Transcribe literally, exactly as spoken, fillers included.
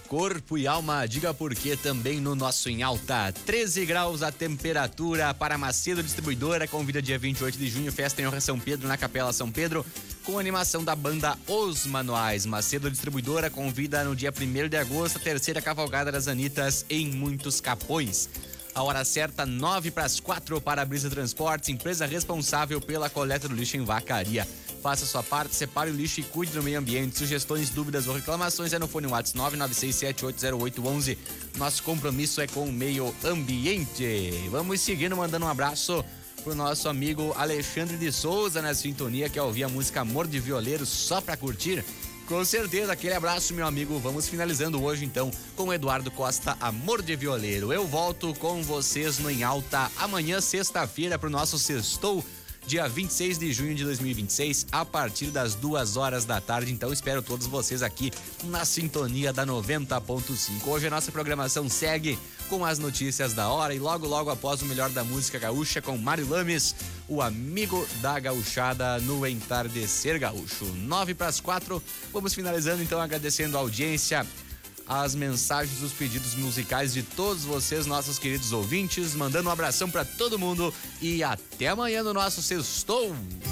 corpo e alma, diga por quê também no nosso Em Alta. treze graus a temperatura para Macedo Distribuidora, convida dia vinte e oito de junho, festa em honra a São Pedro, na Capela São Pedro, com animação da banda Os Manuais. Macedo Distribuidora convida no dia primeiro de agosto, a terceira cavalgada das Anitas em Muitos Capões. A hora certa, nove para as quatro, para a Brisa Transportes, empresa responsável pela coleta do lixo em Vacaria. Faça sua parte, separe o lixo e cuide do meio ambiente. Sugestões, dúvidas ou reclamações é no fone WhatsApp nove nove seis sete oito zero oito um um. Nosso compromisso é com o meio ambiente. Vamos seguindo, mandando um abraço pro nosso amigo Alexandre de Souza na sintonia, que ouvir a música Amor de Violeiro só pra curtir. Com certeza, aquele abraço, meu amigo. Vamos finalizando hoje, então, com o Eduardo Costa, Amor de Violeiro. Eu volto com vocês no Em Alta amanhã, sexta-feira, pro nosso Sextou, dia vinte e seis de junho de dois mil e vinte e seis, a partir das duas horas da tarde. Então, espero todos vocês aqui na sintonia da noventa ponto cinco. Hoje a nossa programação segue com as notícias da hora e logo, logo após o melhor da música gaúcha com Mário Lames, o amigo da gauchada no Entardecer Gaúcho. Nove para as quatro, vamos finalizando então agradecendo a audiência, as mensagens, os pedidos musicais de todos vocês, nossos queridos ouvintes, mandando um abração para todo mundo e até amanhã no nosso Sextou.